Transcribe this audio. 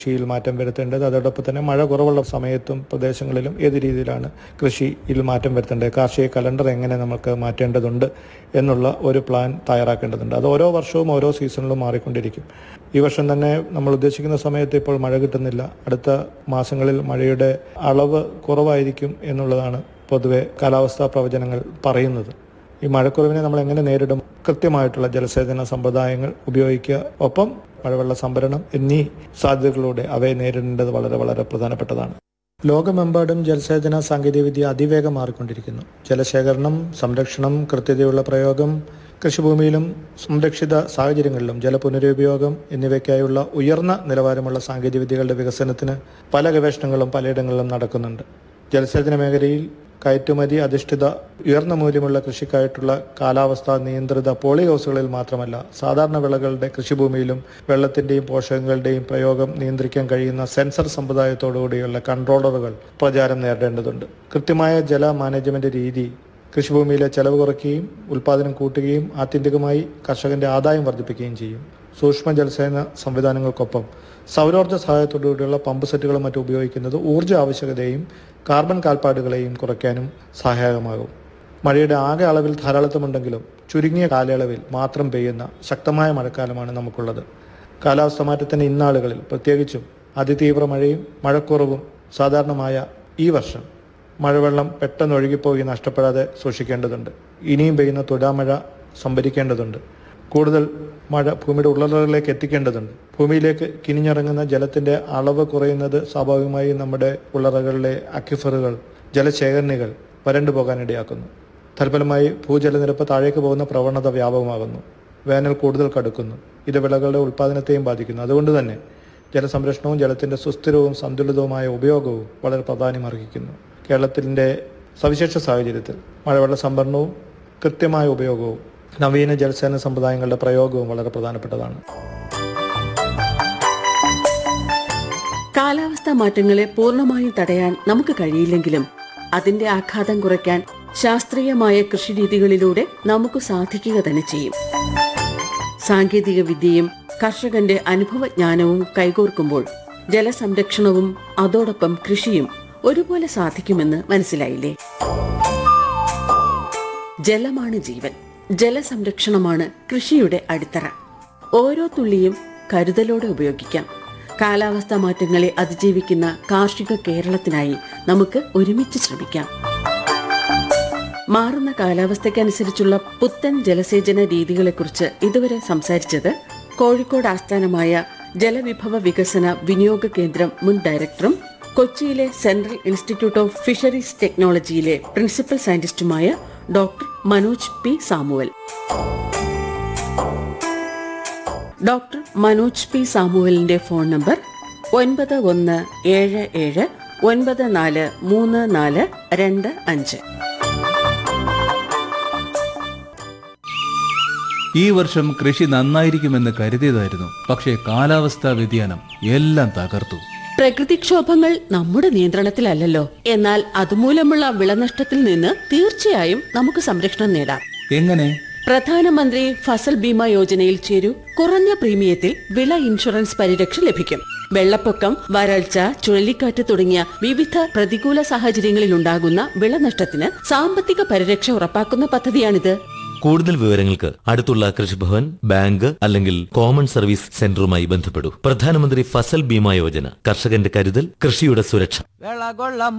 കൃഷിയിൽ മാറ്റം വരുത്തേണ്ടത്. അതോടൊപ്പം തന്നെ മഴ കുറവുള്ള സമയത്തും പ്രദേശങ്ങളിലും ഏത് രീതിയിലാണ് കൃഷിയിൽ മാറ്റം വരുത്തേണ്ടത്, കാർഷിക കലണ്ടർ എങ്ങനെ നമുക്ക് മാറ്റേണ്ടതുണ്ട് എന്നുള്ള ഒരു പ്ലാൻ തയ്യാറാക്കേണ്ടതുണ്ട്. അത് ഓരോ വർഷവും ഓരോ സീസണിലും മാറിക്കൊണ്ടിരിക്കും. ഈ വർഷം തന്നെ നമ്മൾ ഉദ്ദേശിക്കുന്ന സമയത്ത് ഇപ്പോൾ മഴ കിട്ടുന്നില്ല. അടുത്ത മാസങ്ങളിൽ മഴയുടെ അളവ് കുറവായിരിക്കും എന്നുള്ളതാണ് പൊതുവെ കാലാവസ്ഥാ പ്രവചനങ്ങൾ പറയുന്നത്. ഈ മഴക്കുറവിനെ നമ്മൾ എങ്ങനെ നേരിടും? കൃത്യമായിട്ടുള്ള ജലസേചന സമ്പ്രദായങ്ങൾ ഉപയോഗിക്കുക, ഒപ്പം മഴവെള്ള സംഭരണം എന്നീ സാധ്യതകളിലൂടെ അവയെ നേരിടേണ്ടത് വളരെ വളരെ പ്രധാനപ്പെട്ടതാണ്. ലോകമെമ്പാടും ജലസേചന സാങ്കേതികവിദ്യ അതിവേഗം മാറിക്കൊണ്ടിരിക്കുന്നു. ജലശേഖരണം, സംരക്ഷണം, കൃത്യതയുള്ള പ്രയോഗം, കൃഷിഭൂമിയിലും സംരക്ഷിത സാഹചര്യങ്ങളിലും ജലപുനരുപയോഗം എന്നിവയ്ക്കായുള്ള ഉയർന്ന നിലവാരമുള്ള സാങ്കേതികവിദ്യകളുടെ വികസനത്തിന് പല ഗവേഷണങ്ങളും പലയിടങ്ങളിലും നടക്കുന്നുണ്ട്. ജലസേചന മേഖലയിൽ കയറ്റുമതി അധിഷ്ഠിത ഉയർന്ന മൂല്യമുള്ള കൃഷിക്കായിട്ടുള്ള കാലാവസ്ഥാ നിയന്ത്രിത പോളി ഹൗസുകളിൽ മാത്രമല്ല, സാധാരണ വിളകളുടെ കൃഷിഭൂമിയിലും വെള്ളത്തിന്റെയും പോഷകങ്ങളുടെയും പ്രയോഗം നിയന്ത്രിക്കാൻ കഴിയുന്ന സെൻസർ സമ്പ്രദായത്തോടുകൂടിയുള്ള കൺട്രോളറുകൾ പ്രചാരം നേടേണ്ടതുണ്ട്. കൃത്യമായ ജല മാനേജ്മെന്റ് രീതി കൃഷിഭൂമിയിലെ ചെലവ് കുറയ്ക്കുകയും ഉൽപ്പാദനം കൂട്ടുകയും ആത്യന്തികമായി കർഷകന്റെ ആദായം വർദ്ധിപ്പിക്കുകയും ചെയ്യും. സൂക്ഷ്മ ജലസേചന സംവിധാനങ്ങൾക്കൊപ്പം സൗരോർജ്ജ സഹായത്തോടുകൂടിയുള്ള പമ്പ് സെറ്റുകളും മറ്റും ഉപയോഗിക്കുന്നത് ഊർജ്ജ ആവശ്യകതയും കാർബൺ കാൽപ്പാടുകളെയും കുറയ്ക്കാനും സഹായകമാകും. മഴയുടെ ആകെ അളവിൽ ധാരാളത്വമുണ്ടെങ്കിലും ചുരുങ്ങിയ കാലയളവിൽ മാത്രം പെയ്യുന്ന ശക്തമായ മഴക്കാലമാണ് നമുക്കുള്ളത്. കാലാവസ്ഥ മാറ്റത്തിന് ഇന്നാളുകളിൽ പ്രത്യേകിച്ചും അതിതീവ്ര മഴയും മഴക്കുറവും സാധാരണമായ ഈ വർഷം മഴവെള്ളം പെട്ടെന്ന് ഒഴുകിപ്പോയി നഷ്ടപ്പെടാതെ സൂക്ഷിക്കേണ്ടതുണ്ട്. ഇനിയും പെയ്യുന്ന തുടർമഴ സംഭരിക്കേണ്ടതുണ്ട്. കൂടുതൽ മഴ ഭൂമിയുടെ ഉള്ളറകളിലേക്ക് എത്തിക്കേണ്ടതുണ്ട്. ഭൂമിയിലേക്ക് കിനിഞ്ഞിറങ്ങുന്ന ജലത്തിന്റെ അളവ് കുറയുന്നത് സ്വാഭാവികമായി നമ്മുടെ ഉള്ളറകളിലെ അക്വിഫറുകൾ, ജലശേഖരണികൾ വരണ്ടു പോകാനിടയാക്കുന്നു. തൽഫലമായി ഭൂജലനിരപ്പ് താഴേക്ക് പോകുന്ന പ്രവണത വ്യാപകമാകുന്നു. വേനൽ കൂടുതൽ കടുക്കുന്നു. ഇത് വിളകളുടെ ഉൽപ്പാദനത്തെയും ബാധിക്കുന്നു. അതുകൊണ്ട് തന്നെ ജലസംരക്ഷണവും ജലത്തിന്റെ സുസ്ഥിരവും സന്തുലിതവുമായ ഉപയോഗവും വളരെ പ്രാധാന്യമർഹിക്കുന്നു. കേരളത്തിന്റെ സവിശേഷ സാഹചര്യത്തിൽ മഴവെള്ള സംഭരണവും കൃത്യമായ ഉപയോഗവും നവീന ജലസേചന സമ്പ്രദായങ്ങളുടെ പ്രയോഗവും വളരെ പ്രധാനപ്പെട്ടതാണ്. കാലാവസ്ഥാ മാറ്റങ്ങളെ പൂർണ്ണമായും തടയാൻ നമുക്ക് കഴിയില്ലെങ്കിലും അതിന്റെ ആഘാതം കുറയ്ക്കാൻ ശാസ്ത്രീയമായ കൃഷിരീതികളിലൂടെ നമുക്ക് സാധിക്കുക തന്നെ ചെയ്യും. സാങ്കേതിക വിദ്യയും കർഷകന്റെ അനുഭവജ്ഞാനവും കൈകോർക്കുമ്പോൾ ജലസംരക്ഷണവും അതോടൊപ്പം കൃഷിയും ഒരുപോലെ സാധിക്കുമെന്ന് മനസ്സിലായില്ലേ? ജലമാണ് ജീവൻ. ജലസംരക്ഷണമാണ് കൃഷിയുടെ അടിത്തറ. ഓരോ തുള്ളിയും കരുതലോടെ ഉപയോഗിക്കാം. കാലാവസ്ഥാ മാറ്റങ്ങളെ അതിജീവിക്കുന്ന കാർഷിക കേരളത്തിനായി നമുക്ക് ഒരുമിച്ച് ശ്രമിക്കാം. മാറുന്ന കാലാവസ്ഥയ്ക്കനുസരിച്ചുള്ള പുത്തൻ ജലസേചന രീതികളെക്കുറിച്ച് ഇതുവരെ സംസാരിച്ചത് കോഴിക്കോട് ആസ്ഥാനമായ ജലവിഭവ വികസന വിനിയോഗ കേന്ദ്രം മുൻ ഡയറക്ടറും കൊച്ചിയിലെ central institute of fisheries ടെക്നോളജിയിലെ principal സയന്റിസ്റ്റുമായ doctor Manoj P Samuel. Doctor Manoj P സാമുവലിന്റെ phone number 9177943425. ഈ വർഷം കൃഷി നന്നായിരിക്കുമെന്ന് കരുതിയതായിരുന്നു. പക്ഷേ കാലാവസ്ഥാ വ്യതിയാനം എല്ലാം തകർത്തു. പ്രകൃതിക്ഷോഭങ്ങൾ നമ്മുടെ നിയന്ത്രണത്തിലല്ലല്ലോ. എന്നാൽ അതുമൂലമുള്ള വിളനഷ്ടത്തിൽ നിന്ന് തീർച്ചയായും നമുക്ക് സംരക്ഷണം നേടാം. എങ്ങനെ? പ്രധാനമന്ത്രി ഫസൽ ബീമ യോജനയിൽ ചേരൂ. കുറഞ്ഞ പ്രീമിയത്തിൽ വിള ഇൻഷുറൻസ് പരിരക്ഷ ലഭിക്കും. വെള്ളപ്പൊക്കം, വരൾച്ച, ചുഴലിക്കാറ്റ് തുടങ്ങിയ വിവിധ പ്രതികൂല സാഹചര്യങ്ങളിൽ ഉണ്ടാകുന്ന വിളനഷ്ടത്തിന് സാമ്പത്തിക പരിരക്ഷ ഉറപ്പാക്കുന്ന പദ്ധതിയാണിത്. കൂടുതൽ വിവരങ്ങൾക്ക് അടുത്തുള്ള കൃഷിഭവൻ, ബാങ്ക് അല്ലെങ്കിൽ കോമൺ സർവീസ് സെന്ററുമായി ബന്ധപ്പെടൂ. പ്രധാനമന്ത്രി ഫസൽ ബീമ യോജന, കർഷകന്റെ കരുതൽ, കൃഷിയുടെ സുരക്ഷ.